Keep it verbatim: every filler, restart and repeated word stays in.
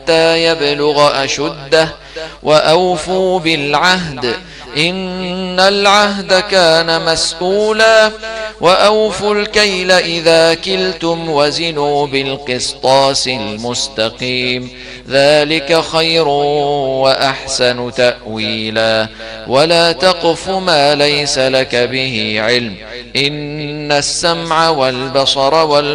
حتى يبلغ أشده وأوفوا بالعهد إن العهد كان مسؤولا وأوفوا الكيل إذا كلتم وزنوا بالقسطاس المستقيم ذلك خير وأحسن تأويلا ولا تقف ما ليس لك به علم إن السمع والبصر والبصر